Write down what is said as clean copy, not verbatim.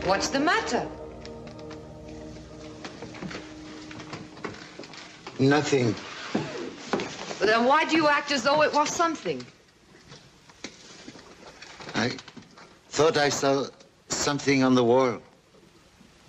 What's the matter? Nothing. Then why do you act as though it was something? I thought I saw something on the wall.